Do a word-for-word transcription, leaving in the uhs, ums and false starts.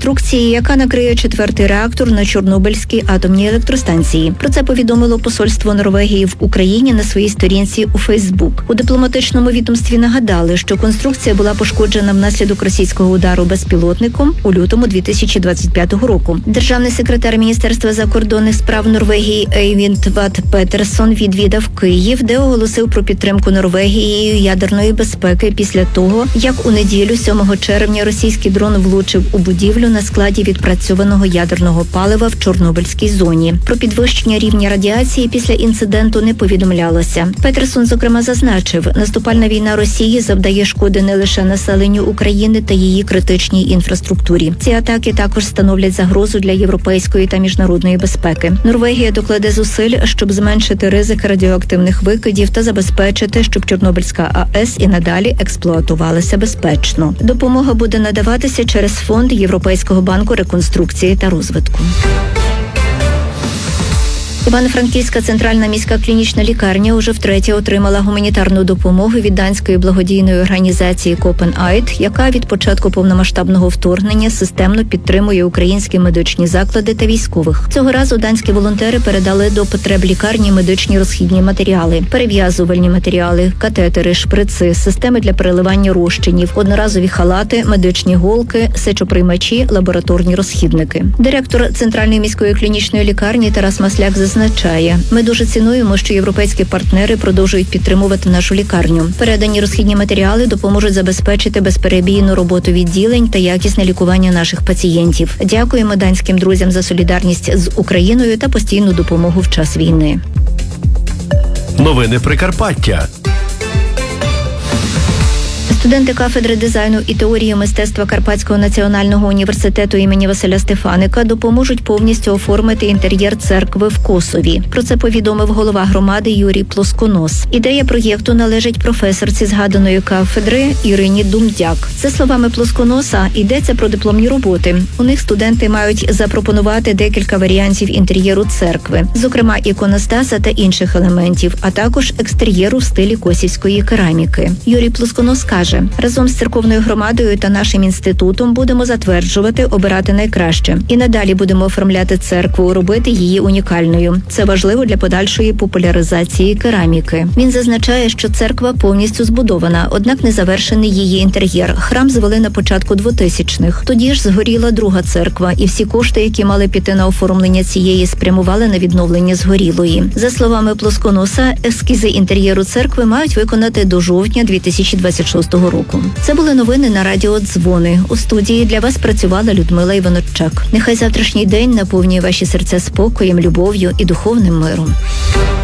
конструкції, яка накриє четвертий реактор на Чорнобильській атомній електростанції. Про це повідомило посольство Норвегії в Україні на своїй сторінці у Фейсбук. У дипломатичному відомстві нагадали, що конструкція була пошкоджена внаслідок російського удару безпілотником у лютому дві тисячі двадцять п'ятого року. Державний секретар Міністерства закордонних справ Норвегії Ейвінд Ват Петерсон відвідав Київ, де оголосив про підтримку Норвегією ядерної безпеки після того, як у неділю сьомого червня російський дрон влучив у будівлю на складі відпрацьованого ядерного палива в Чорнобильській зоні. Про підвищення рівня радіації після інциденту не повідомлялося. Петерсон, зокрема, зазначив, наступальна війна Росії завдає шкоди не лише населенню України та її критичній інфраструктурі. Ці атаки також становлять загрозу для європейської та міжнародної безпеки. Норвегія докладе зусиль, щоб зменшити ризик радіоактивних викидів та забезпечити, щоб Чорнобильська АЕС і надалі експлуатувалася безпечно. Допомога буде надаватися через фонд Європейського банку реконструкції та розвитку. Івано-Франківська центральна міська клінічна лікарня уже втретє отримала гуманітарну допомогу від данської благодійної організації Копен-Айд, яка від початку повномасштабного вторгнення системно підтримує українські медичні заклади та військових. Цього разу данські волонтери передали до потреб лікарні медичні розхідні матеріали, перев'язувальні матеріали, катетери, шприци, системи для переливання розчинів, одноразові халати, медичні голки, сечоприймачі, лабораторні розхідники. Директор Центральної міської клінічної лікарні Тарас Масляк зазначає, ми дуже цінуємо, що європейські партнери продовжують підтримувати нашу лікарню. Передані розхідні матеріали допоможуть забезпечити безперебійну роботу відділень та якісне лікування наших пацієнтів. Дякуємо данським друзям за солідарність з Україною та постійну допомогу в час війни. Новини Прикарпаття. Студенти кафедри дизайну і теорії мистецтва Карпатського національного університету імені Василя Стефаника допоможуть повністю оформити інтер'єр церкви в Косові. Про це повідомив голова громади Юрій Плосконос. Ідея проєкту належить професорці згаданої кафедри Ірині Думдяк. За словами Плосконоса, йдеться про дипломні роботи. У них студенти мають запропонувати декілька варіантів інтер'єру церкви, зокрема іконостаса та інших елементів, а також екстер'єру в стилі косівської кераміки. Юрій Плосконос каже, разом з церковною громадою та нашим інститутом будемо затверджувати, обирати найкраще. І надалі будемо оформляти церкву, робити її унікальною. Це важливо для подальшої популяризації кераміки. Він зазначає, що церква повністю збудована, однак не завершений її інтер'єр. Храм звели на початку двотисячних. Тоді ж згоріла друга церква, і всі кошти, які мали піти на оформлення цієї, спрямували на відновлення згорілої. За словами Плосконоса, ескізи інтер'єру церкви мають виконати до жовтня дві тисячі двадцять шостого року. Це були новини на радіо «Дзвони». У студії для вас працювала Людмила Іваноччак. Нехай завтрашній день наповнює ваші серця спокоєм, любов'ю і духовним миром.